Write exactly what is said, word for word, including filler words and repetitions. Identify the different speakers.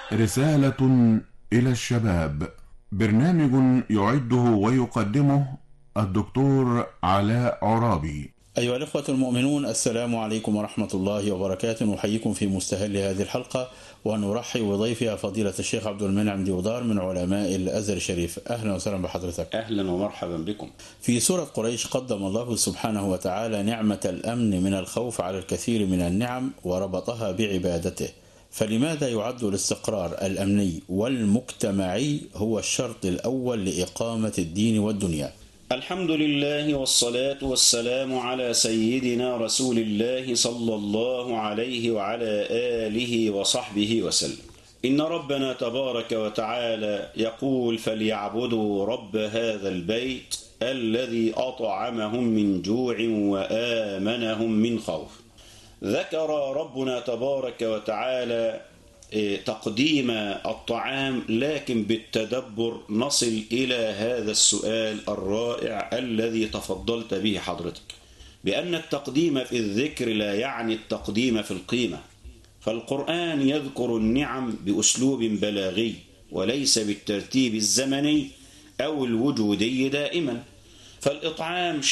Speaker 1: رسالة إلى الشباب، برنامج يعده ويقدمه الدكتور علاء عرابي.
Speaker 2: أيها الإخوة المؤمنون، السلام عليكم ورحمة الله وبركاته. نحييكم في مستهل هذه الحلقة ونرحب بضيفها فضيلة الشيخ عبد المنعم ديودار من علماء الأزهر الشريف. أهلا وسهلا بحضرتك.
Speaker 3: أهلا ومرحبا بكم.
Speaker 2: في سورة قريش قدم الله سبحانه وتعالى نعمة الأمن من الخوف على الكثير من النعم وربطها بعبادته، فلماذا يعد الاستقرار الأمني والمجتمعي هو الشرط الأول لإقامة الدين والدنيا؟
Speaker 3: الحمد لله والصلاة والسلام على سيدنا رسول الله صلى الله عليه وعلى آله وصحبه وسلم. إن ربنا تبارك وتعالى يقول: فليعبدوا رب هذا البيت الذي أطعمهم من جوع وآمنهم من خوف. ذكر ربنا تبارك وتعالى تقديم الطعام، لكن بالتدبر نصل إلى هذا السؤال الرائع الذي تفضلت به حضرتك، بأن التقديم في الذكر لا يعني التقديم في القيمة، فالقرآن يذكر النعم بأسلوب بلاغي وليس بالترتيب الزمني أو الوجودي دائما. فالإطعام